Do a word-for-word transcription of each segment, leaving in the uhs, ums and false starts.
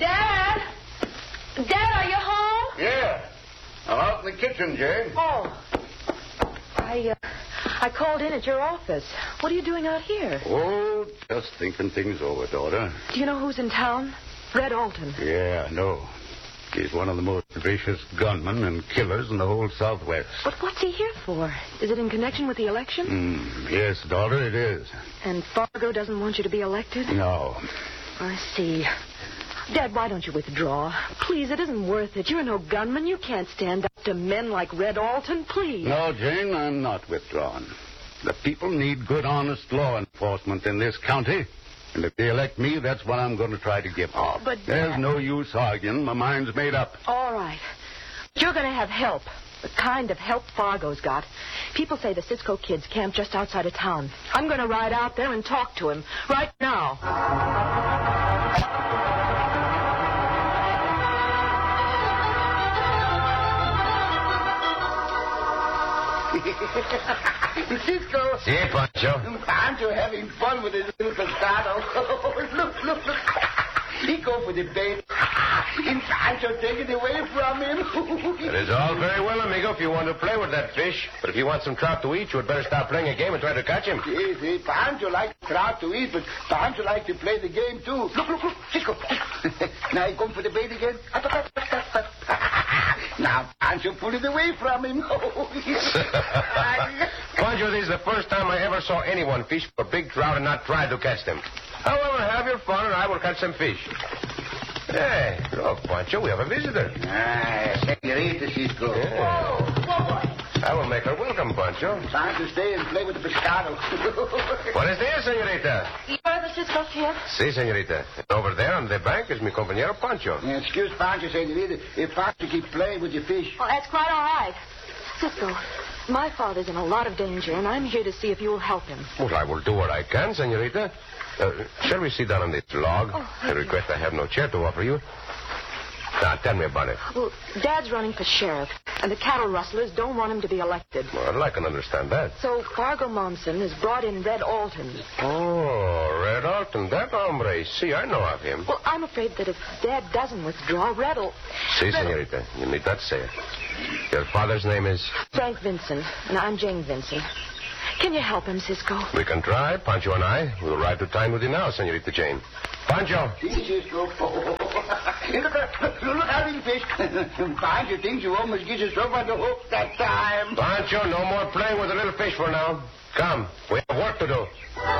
Dad? Dad, are you home? Yeah. I'm out in the kitchen, Jane. Oh. I, uh, I called in at your office. What are you doing out here? Oh, just thinking things over, daughter. Do you know who's in town? Red Alton. Yeah, I know. He's one of the most vicious gunmen and killers in the whole Southwest. But what's he here for? Is it in connection with the election? Mm, yes, daughter, it is. And Fargo doesn't want you to be elected? No. I see. Dad, why don't you withdraw? Please, it isn't worth it. You're no gunman. You can't stand up to men like Red Alton. Please. No, Jane, I'm not withdrawing. The people need good, honest law enforcement in this county. And if they elect me, that's what I'm going to try to give them. Oh, but... There's Dad... no use arguing. My mind's made up. All right. But you're going to have help. The kind of help Fargo's got. People say the Cisco kids camp just outside of town. I'm going to ride out there and talk to him right now. Cisco. See, Pancho. Pancho having fun with his little pescado. look, look, look. He go for the bait. And Pancho take it away from him. It is all very well, amigo, if you want to play with that fish. But if you want some trout to eat, you had better stop playing a game and try to catch him. Yes, yes, Pancho likes trout to eat, but Pancho likes to play the game, too. Look, look, look. Cisco. Now he come for the bait again. Now Pancho pull it away from him. Pancho, this is the first time I ever saw anyone fish for a big trout and not try to catch them. However, have your fun and I will catch some fish. Hey, look, Pancho, we have a visitor. Ah, senorita, Cisco. Yeah. Whoa, whoa, boy. I will make her welcome, Pancho. Time to stay and play with the pescado. What is this, senorita? You're the Cisco kid? Si, senorita. Over there on the bank is mi compañero Pancho. Yeah, excuse Pancho, senorita. If Pancho keep playing with your fish. Well, that's quite all right. Cisco, my father's in a lot of danger, and I'm here to see if you'll help him. Well, I will do what I can, senorita. Uh, shall we sit down on this log? Oh, I regret I have no chair to offer you. Now, tell me about it. Well, Dad's running for sheriff, and the cattle rustlers don't want him to be elected. Well, I can understand that. So Fargo Momsen has brought in Red Alton. Oh, Red Alton, that hombre. See, I know of him. Well, I'm afraid that if Dad doesn't withdraw, Red'll... Si, Red... senorita. You need not say it. Your father's name is? Frank Vincent, and I'm Jane Vincent. Can you help him, Cisco? We can try, Pancho and I. We'll ride to town with you now, senorita Jane. Pancho. Cisco. look, look how he fish. Pancho thinks you almost get yourself on the hook that time. Pancho, no more playing with the little fish for now. Come, we have work to do.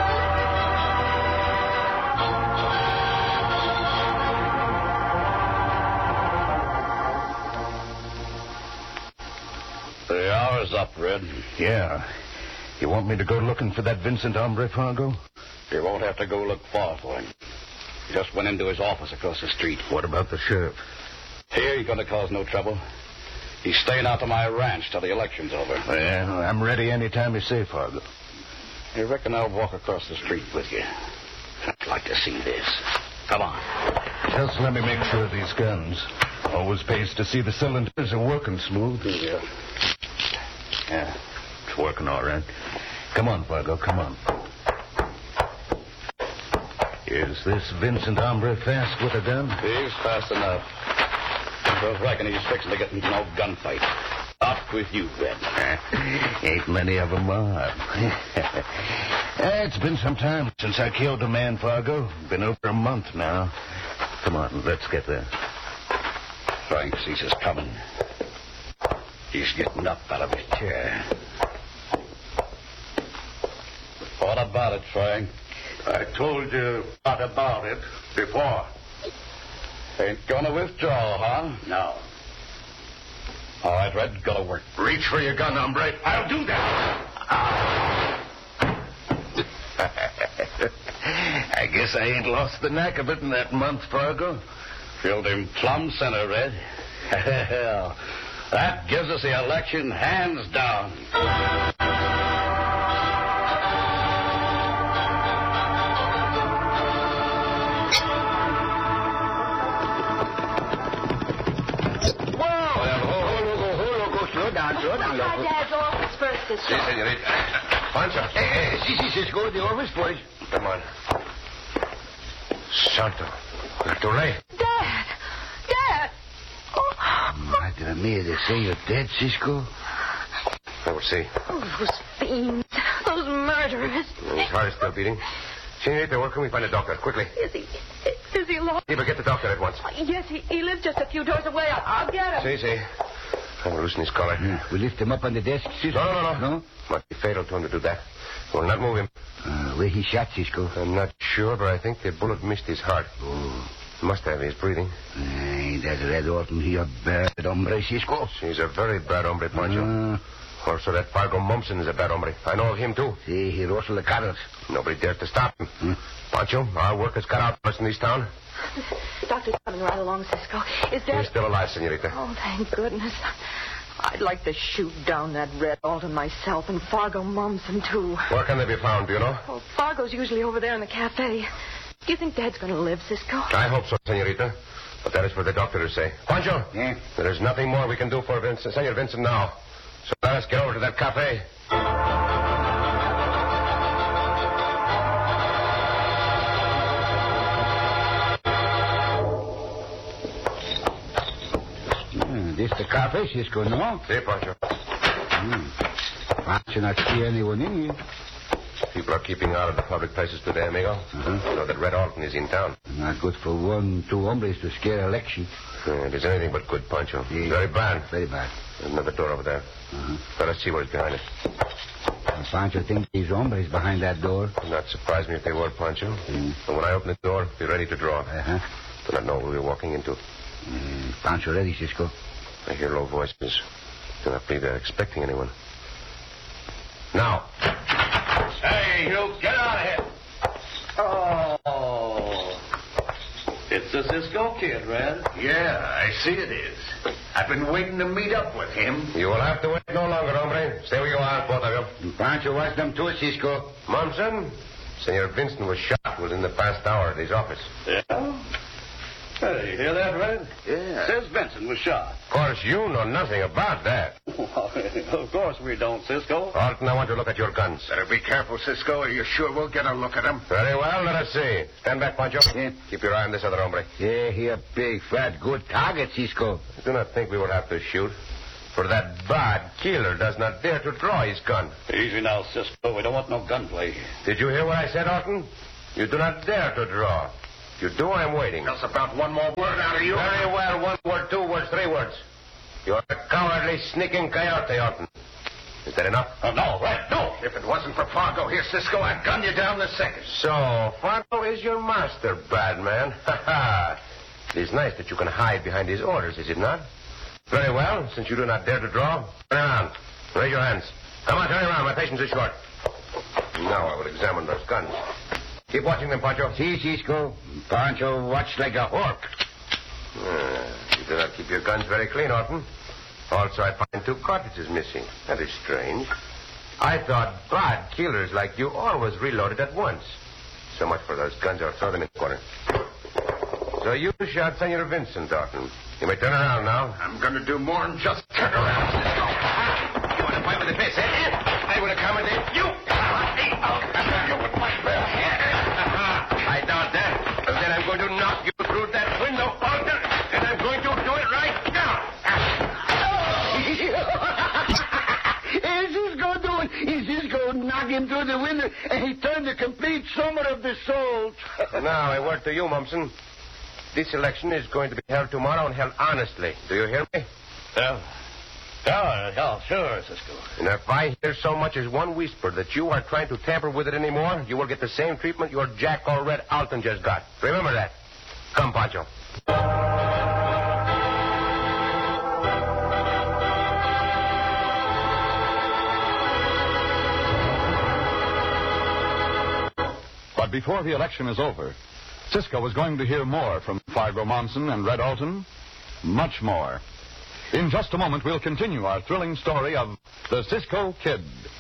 The hour's up, Red. Yeah. You want me to go looking for that Vincent hombre, Fargo? You won't have to go look far for him. He just went into his office across the street. What about the sheriff? Here, he's going to cause no trouble. He's staying out to my ranch till the election's over. Well, I'm ready any time you say, Fargo. You reckon I'll walk across the street with you? I'd like to see this. Come on. Just let me make sure of these guns. Always pays to see the cylinders are working smooth. Yeah. Yeah, it's working all right. Come on, Fargo, come on. Is this Vincent hombre fast with a gun? He's fast enough. I reckon he's fixing to get into no gunfight. Up with you, Red. Ain't many of them are. It's been some time since I killed a man, Fargo. Been over a month now. Come on, let's get there. Frank sees us coming. He's getting up out of his chair. What about it, Frank? I told you what about it before. Ain't gonna withdraw, huh? No. All right, Red, go to work. Reach for your gun, hombre. I'll do that. I guess I ain't lost the knack of it in that month, Fargo. Filled him plumb center, Red. Hell, that gives us the election hands down. Dad's office first, Cisco. Si, senorita. Pancho. Hey, hey, si, si, Cisco, the office, boys. Come on. Santo. Not too late. Dad! Madre mia, they say you're dead, Cisco? I will see. Oh, those fiends. Those murderers. His heart is still beating. Senorita, where can we find a doctor? Quickly. Is he... Is he alive? Eva, get the doctor at once. Yes, he, he lives just a few doors away. I'll, I'll get him. See, see. I will loosen his collar. Yeah, we lift him up on the desk, Cisco? No, no, no, no. No? Might be fatal to him to do that. We'll not move him. Uh, where he shot, Cisco? I'm not sure, but I think the bullet missed his heart. Oh. Must have. He's breathing. Hey, that Red Orton, he a bad hombre, Cisco. He's a very bad hombre, Pancho. Uh, Also, that Fargo Mumson is a bad hombre. I know of him, too. see, he rustled the cattle. Nobody dares to stop him. Hmm? Pancho, our work is cut out for us in this town. Doctor's coming right along, Cisco. Is there... He's still alive, senorita. Oh, thank goodness. I'd like to shoot down that Red Alton myself and Fargo Mumson, too. Where can they be found, do you know? Well, Fargo's usually over there in the cafe. Do you think Dad's going to live, Cisco? I hope so, senorita. But that is for the doctor to say. Pancho? Yeah? There is nothing more we can do for Vincent, Senor Vincent now. So let us get over to that cafe. Hmm, this the cafe, Cisco, no? See, Pancho. Hmm. Pancho not see anyone in here. People are keeping out of the public places today, amigo. Uh-huh. You know that Red Alton is in town. Not good for one, two hombres to scare election. Uh, it is anything but good, Pancho. Yeah. Very bad. Very bad. There's another door over there. Uh-huh. Let us see what is behind it. Uh, Pancho think these hombres behind that door. Would not surprise me if they were, Pancho. Mm. And when I open the door, be ready to draw. Uh-huh. Do not know what we're walking into. Uh, Pancho ready, Cisco. I hear low voices. Do not believe they're expecting anyone. Now. Hey, you get out of here. Oh. It's the Cisco Kid, Red. Yeah, I see it is. I've been waiting to meet up with him. You will have to wait no longer, hombre. Stay where you are, both of you. And Pancho watched them too, Cisco. Mumson, Senor Vincent was shot within the past hour at his office. Yeah? Hey, you hear that, Red? Yeah. Says Benson was shot. Of course, you know nothing about that. Of course we don't, Cisco. Alton, I want to look at your guns. Better be careful, Cisco, or you sure will get a look at them. Very well, let us see. Stand back, Pancho. Yeah. Keep your eye on this other hombre. Yeah, he a big, fat, good target, Cisco. I do not think we will have to shoot, for that bad killer does not dare to draw his gun. Easy now, Cisco. We don't want no gunplay. Did you hear what I said, Alton? You do not dare to draw. If you do, I'm waiting. That's about one more word out of you. Very well. One word, two words, three words. You're a cowardly, sneaking coyote, Alton. Is that enough? Oh, no, Red, no. If it wasn't for Fargo here, Cisco, I'd gun you down the second. So, Fargo is your master, bad man. Ha ha. It is nice that you can hide behind his orders, is it not? Very well. Since you do not dare to draw, turn around. Raise your hands. Come on, turn around. My patience is short. Now I will examine those guns. Keep watching them, Pancho. See, Cisco. Pancho watch like a hawk. Uh, you do not keep your guns very clean, Alton. Also, I find two cartridges missing. That is strange. I thought bad killers like you always reloaded at once. So much for those guns. I'll throw them in the corner. So you shot Senor Vincent, Alton. You may turn around now. I'm going to do more than just turn around, Cisco. You want to fight with the fist, eh? I would accommodate you. You would fight fair. I doubt that. Well, then I'm going to knock you through that window, Alton. And I'm going to do it right now. Is Cisco doing? Is Cisco knock him through the window and he turned the complete summer of the soul. Now, a word to you, Mumson. This election is going to be held tomorrow and held honestly. Do you hear me? Yeah. Yeah, yeah, sure, Cisco. And if I hear so much as one whisper that you are trying to tamper with it anymore, you will get the same treatment your jackal Red Alton just got. Remember that. Come, Pancho. But before the election is over, Cisco is going to hear more from Fargo Monson and Red Alton. Much more. In just a moment, we'll continue our thrilling story of the Cisco Kid.